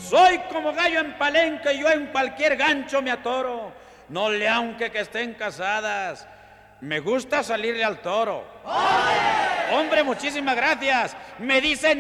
Soy como gallo en palenque y yo en cualquier gancho me atoro. No le aunque que estén casadas. Me gusta salirle al toro. ¡Hombre, muchísimas gracias! Me dicen